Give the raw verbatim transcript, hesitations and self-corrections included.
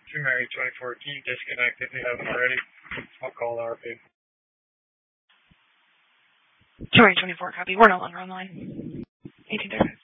Two Mary twenty-four, can you disconnect if you haven't already? I'll call the R P. Two Mary twenty-four, copy. We're no longer online. eighteen thirty.